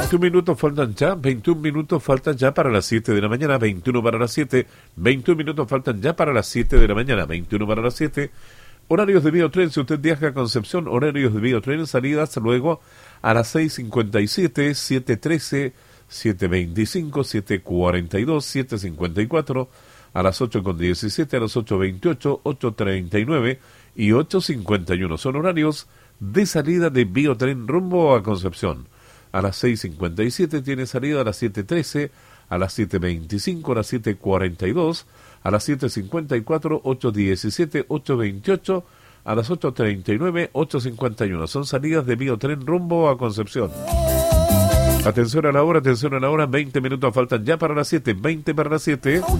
21 minutos faltan ya para las 7 de la mañana, 21 para las 7, 21 minutos faltan ya para las 7 de la mañana, 21 para las 7. Horarios de Biotren, si usted viaja a Concepción, horarios de Biotren, salidas luego a las 6:57, 7:13, 7:25, 7:42, 7:54, a las 8:17, a las 8:28, 8:39 y 8:51. Son horarios de salida de Biotren rumbo a Concepción. A las 6:57 tiene salida, a las 7:13, a las 7:25, a las 7:42, a las 7:54, 8:17, 8:28, a las 8:39, 8:51. Son salidas de Biotren rumbo a Concepción. Atención a la hora, 20 minutos faltan ya para las 7, 20 para las 7.